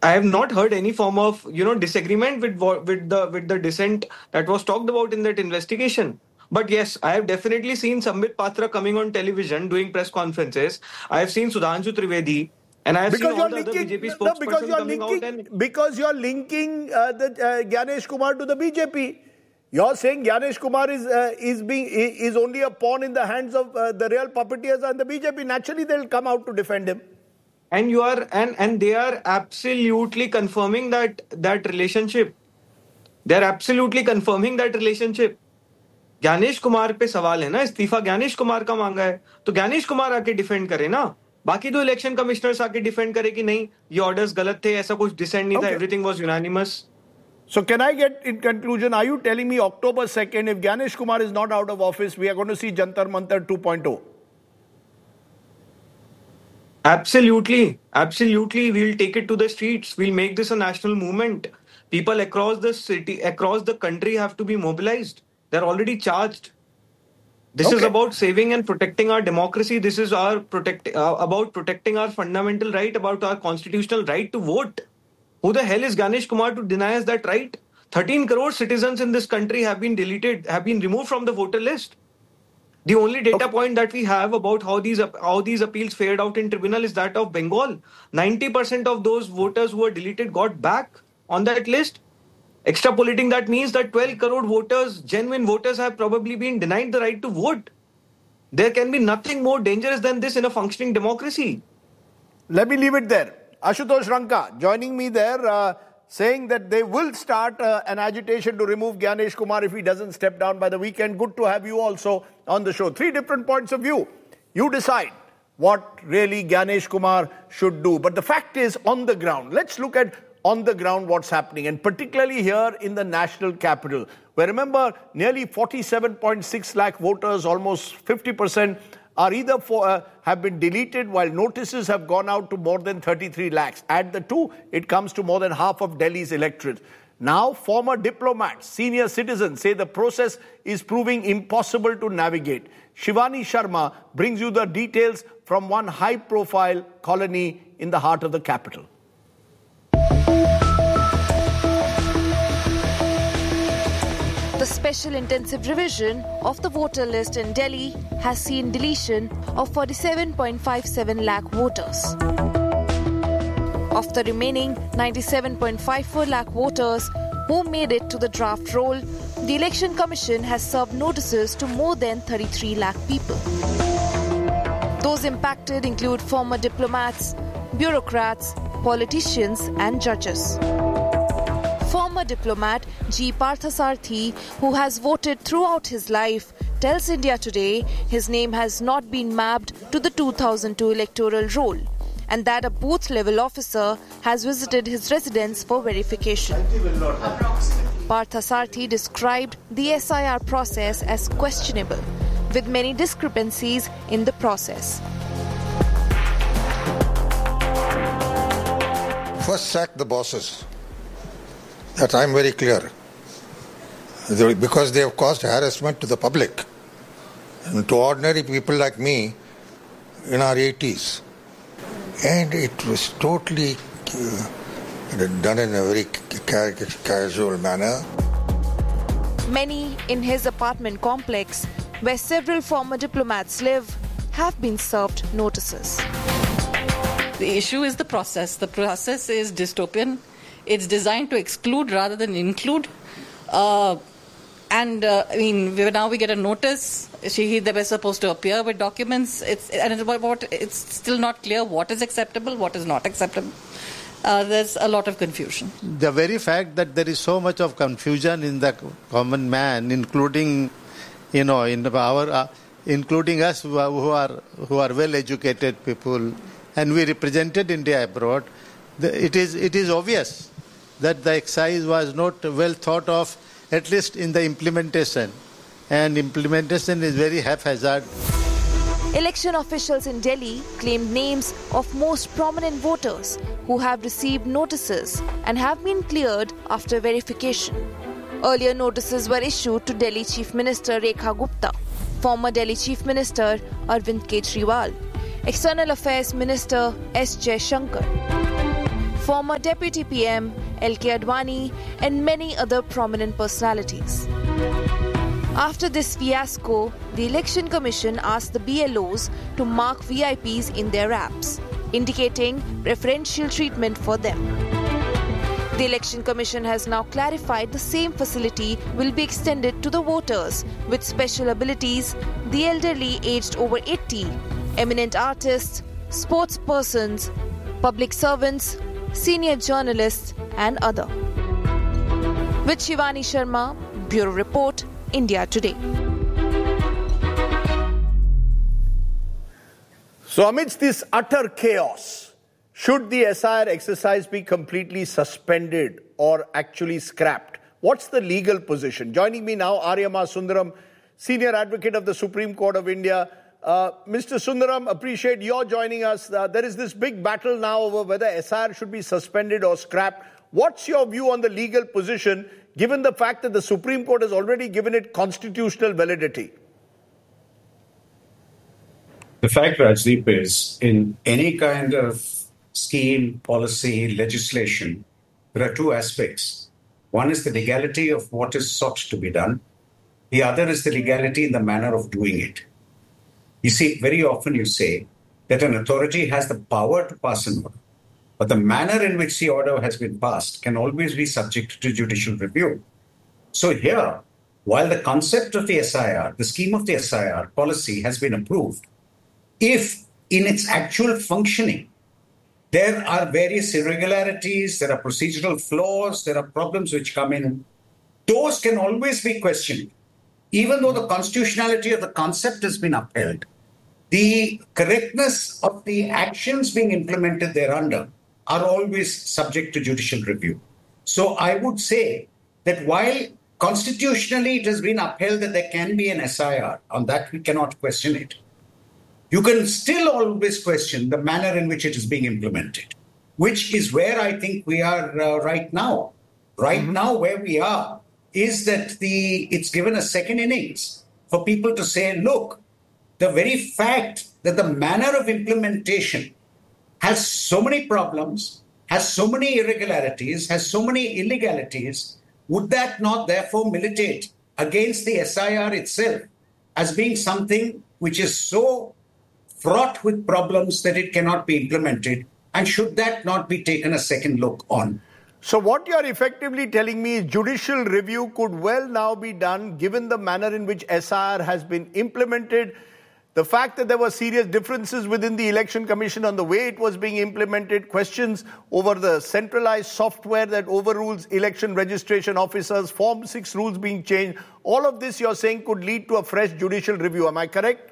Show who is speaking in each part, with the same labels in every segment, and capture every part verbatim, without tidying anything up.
Speaker 1: I have not heard any form of, you know, disagreement with with the with the dissent that was talked about in that investigation. But yes, I have definitely seen Sambit Patra coming on television doing press conferences. I have seen Sudhanshu Trivedi, and I have
Speaker 2: because
Speaker 1: seen all the other B J P
Speaker 2: no, because
Speaker 1: spokesperson
Speaker 2: you're
Speaker 1: coming
Speaker 2: linking,
Speaker 1: out and
Speaker 2: because you're linking uh, the uh, Gyanesh Kumar to the B J P. You're saying Gyanesh Kumar is uh, is being is only a pawn in the hands of uh, the real puppeteers and the B J P. Naturally, they'll come out to defend him.
Speaker 1: And you are and and they are absolutely confirming that that relationship. They are absolutely confirming that relationship. Gyanesh Kumar पे सवाल है ना, इस्तीफा ज्ञानेश कुमार का मांगा है, तो ज्ञानेश कुमार आके डिफेंड करे ना. बाकी तो इलेक्शन कमिश्नर्स आके डिफेंड करे कि नहीं ये ऑर्डर्स गलत थे, ऐसा कुछ डिसेंट नहीं था, everything was unanimous.
Speaker 2: So can I get in conclusion, are you telling me October second, if Gyanesh Kumar is not out of office, we are going to see Jantar Mantar two point oh?
Speaker 1: Absolutely. Absolutely. We'll take it to the streets. We'll make this a national movement. People across the city, across the country have to be mobilized. They're already charged. This
Speaker 2: Okay.
Speaker 1: is about saving and protecting our democracy. This is our protect uh, about protecting our fundamental right, about our constitutional right to vote. Who the hell is Gyanesh Kumar to deny us that right? thirteen crore citizens in this country have been deleted, have been removed from the voter list. The only data
Speaker 2: Okay.
Speaker 1: point that we have about how these how these appeals fared out in tribunal is that of Bengal. ninety percent of those voters who were deleted got back on that list. Extrapolating that means that twelve crore voters, genuine voters, have probably been denied the right to vote. There can be nothing more dangerous than this in a functioning democracy.
Speaker 2: Let me leave it there. Ashutosh Ranka joining me there, uh, saying that they will start uh, an agitation to remove Gyanesh Kumar if he doesn't step down by the weekend. Good to have you also on the show. Three different points of view. You decide what really Gyanesh Kumar should do. But the fact is, on the ground, let's look at on the ground what's happening, and particularly here in the national capital, where remember nearly forty-seven point six lakh voters, almost fifty percent, are either for, uh, have been deleted, while notices have gone out to more than thirty-three lakhs. Add the two, it comes to more than half of Delhi's electorate. Now, former diplomats, senior citizens say the process is proving impossible to navigate. Shivani Sharma brings you the details from one high-profile colony in the heart of the capital.
Speaker 3: The special intensive revision of the voter list in Delhi has seen deletion of forty-seven point five seven lakh voters. Of the remaining ninety-seven point five four lakh voters who made it to the draft roll, the Election Commission has served notices to more than thirty-three lakh people. Those impacted include former diplomats, bureaucrats, politicians and judges. Former diplomat G. Parthasarathy, who has voted throughout his life, tells India Today his name has not been mapped to the two thousand two electoral roll and that a booth-level officer has visited his residence for verification. Parthasarathy described the S I R process as questionable, with many discrepancies in the process.
Speaker 4: First sack the bosses. That I am very clear. They, because they have caused harassment to the public and to ordinary people like me in our eighties. And it was totally uh, done in a very ca- casual manner.
Speaker 3: Many in his apartment complex, where several former diplomats live, have been served notices.
Speaker 5: The issue is the process. The process is dystopian. It's designed to exclude rather than include. Uh, and, uh, I mean, we, now we get a notice. She, they were supposed to appear with documents. It's, and it's, about, it's still not clear what is acceptable, what is not acceptable. Uh, there's a lot of confusion.
Speaker 6: The very fact that there is so much of confusion in the common man, including, you know, in our, uh, including us who are, who are, who are well-educated people, and we represented India abroad, the, it is, it is obvious that the exercise was not well thought of, at least in the implementation. And implementation is very haphazard.
Speaker 3: Election officials in Delhi claimed names of most prominent voters who have received notices and have been cleared after verification. Earlier notices were issued to Delhi Chief Minister Rekha Gupta, former Delhi Chief Minister Arvind Kejriwal, External Affairs Minister S. Jaishankar, former Deputy P M L K Advani, and many other prominent personalities. After this fiasco, the Election Commission asked the B L Os to mark V I Ps in their apps, indicating preferential treatment for them. The Election Commission has now clarified the same facility will be extended to the voters with special abilities, the elderly aged over eighty, eminent artists, sports persons, public servants, senior journalists, and other. With Shivani Sharma, Bureau Report, India Today.
Speaker 2: So amidst this utter chaos, should the S I R exercise be completely suspended or actually scrapped? What's the legal position? Joining me now, Aryama Sundaram, Senior Advocate of the Supreme Court of India. Uh, Mister Sundaram, appreciate your joining us. Uh, there is this big battle now over whether S I R should be suspended or scrapped. What's your view on the legal position, given the fact that the Supreme Court has already given it constitutional validity?
Speaker 7: The fact, Rajdeep, is in any kind of scheme, policy, legislation, there are two aspects. One is the legality of what is sought to be done. The other is the legality in the manner of doing it. You see, very often you say that an authority has the power to pass an order, but the manner in which the order has been passed can always be subject to judicial review. So here, while the concept of the S I R, the scheme of the S I R policy has been approved, if in its actual functioning, there are various irregularities, there are procedural flaws, there are problems which come in, those can always be questioned. Even though the constitutionality of the concept has been upheld, the correctness of the actions being implemented thereunder are always subject to judicial review. So I would say that while constitutionally it has been upheld that there can be an S I R, on that we cannot question it, you can still always question the manner in which it is being implemented, which is where I think we are uh, right now. Right mm-hmm. now, where we are is that the it's given a second innings for people to say, look, the very fact that the manner of implementation has so many problems, has so many irregularities, has so many illegalities, would that not therefore militate against the S I R itself as being something which is so fraught with problems that it cannot be implemented? And should that not be taken a second look on?
Speaker 2: So what you're effectively telling me is judicial review could well now be done given the manner in which S I R has been implemented, the fact that there were serious differences within the Election Commission on the way it was being implemented, questions over the centralized software that overrules election registration officers, Form six rules being changed. All of this you're saying could lead to a fresh judicial review. Am I correct?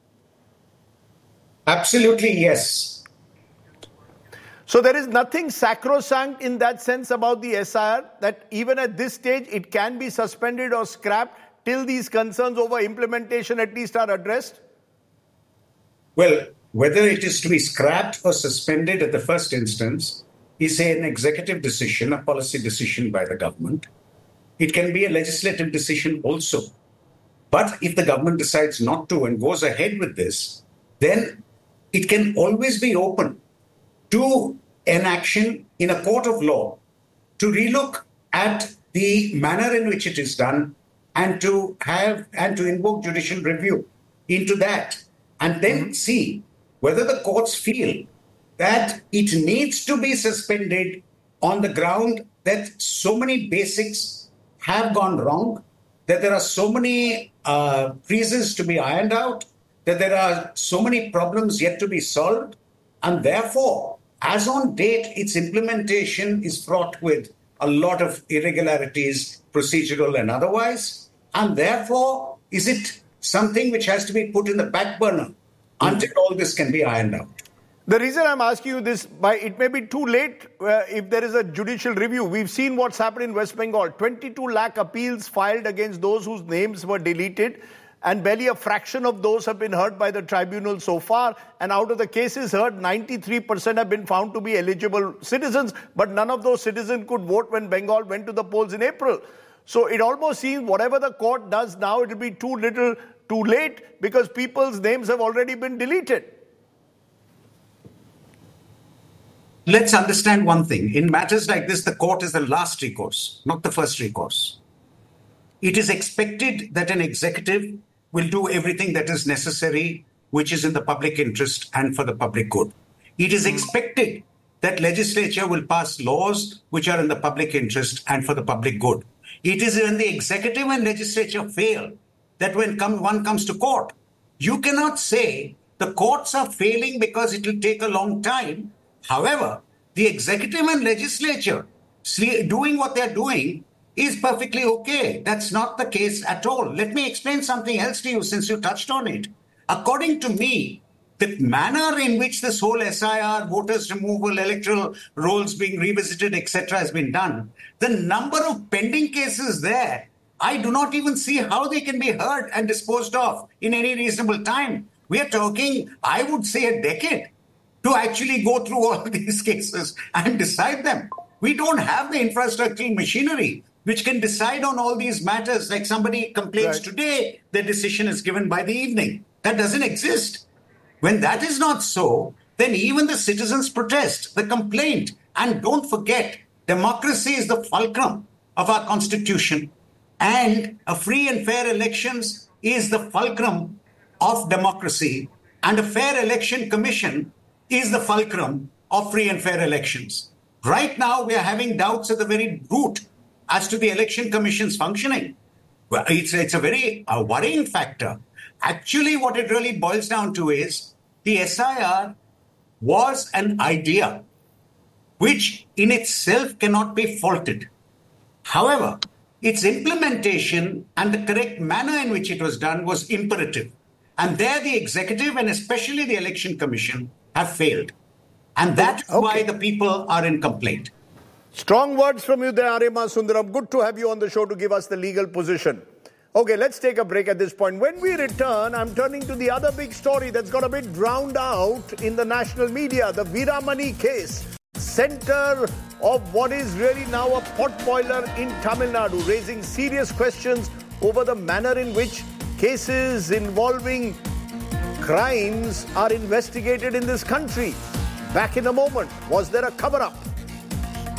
Speaker 7: Absolutely, yes.
Speaker 2: So there is nothing sacrosanct in that sense about the S I R, that even at this stage it can be suspended or scrapped till these concerns over implementation at least are addressed?
Speaker 7: Well, whether it is to be scrapped or suspended at the first instance is an executive decision, a policy decision by the government. It can be a legislative decision also. But if the government decides not to and goes ahead with this, then it can always be open to an action in a court of law to relook at the manner in which it is done and to have and to invoke judicial review into that, and then mm-hmm. see whether the courts feel that it needs to be suspended on the ground that so many basics have gone wrong, that there are so many uh, freezes to be ironed out, that there are so many problems yet to be solved, and therefore, as on date, its implementation is fraught with a lot of irregularities, procedural and otherwise, and therefore, is it something which has to be put in the back burner until all this can be ironed out?
Speaker 2: The reason I'm asking you this, by it may be too late uh, if there is a judicial review. We've seen what's happened in West Bengal. twenty-two lakh appeals filed against those whose names were deleted, and barely a fraction of those have been heard by the tribunal so far. And out of the cases heard, ninety-three percent have been found to be eligible citizens, but none of those citizens could vote when Bengal went to the polls in April. So it almost seems whatever the court does now, it will be too little, too late, because people's names have already been deleted.
Speaker 7: let's understand one thing. In matters like this, the court is the last recourse, not the first recourse. It is expected that an executive will do everything that is necessary, which is in the public interest and for the public good. It is expected that legislature will pass laws which are in the public interest and for the public good. It is when the executive and legislature fail that when come, one comes to court. You cannot say the courts are failing because it will take a long time. However, the executive and legislature doing what they're doing is perfectly okay. That's not the case at all. Let me explain something else to you since you touched on it. According to me, the manner in which this whole S I R, voters removal, electoral rolls being revisited, et cetera has been done, the number of pending cases there, I do not even see how they can be heard and disposed of in any reasonable time. We are talking, I would say, a decade to actually go through all these cases and decide them. We don't have the infrastructural machinery which can decide on all these matters. Like somebody complains right. today, the decision is given by the evening. That doesn't exist. When that is not so, then even the citizens protest, the complaint. And don't forget, democracy is the fulcrum of our constitution. And a free and fair elections is the fulcrum of democracy. And a fair election commission is the fulcrum of free and fair elections. Right now, we are having doubts at the very root as to the election commission's functioning. Well, it's, it's a very uh, worrying factor. Actually, what it really boils down to is the S I R was an idea which in itself cannot be faulted. However, its implementation and the correct manner in which it was done was imperative. And there the executive and especially the election commission have failed. And that's okay. why the people are in complaint.
Speaker 2: Strong words from you there, Arima Sundaram. Good to have you on the show to give us the legal position. Okay, let's take a break at this point. When we return, I'm turning to the other big story that's got a bit drowned out in the national media, the Veeramani case. Center of what is really now a potboiler in Tamil Nadu, raising serious questions over the manner in which cases involving crimes are investigated in this country. Back in a moment. Was there a cover-up?